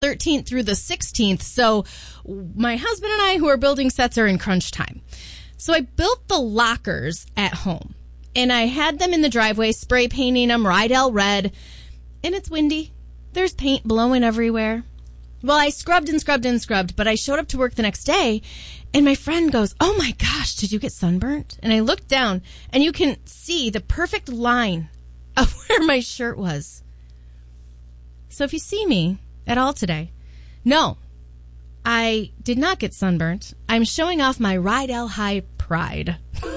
13th through the 16th. So my husband and I, who are building sets, are in crunch time. So I built the lockers at home. And I had them in the driveway, spray painting them Rydell red. And it's windy. There's paint blowing everywhere. Well, I scrubbed and scrubbed and scrubbed, but I showed up to work the next day, and my friend goes, "Oh my gosh, did you get sunburnt?" And I looked down, and you can see the perfect line of where my shirt was. So if you see me at all today, no, I did not get sunburnt. I'm showing off my Rydell High pride.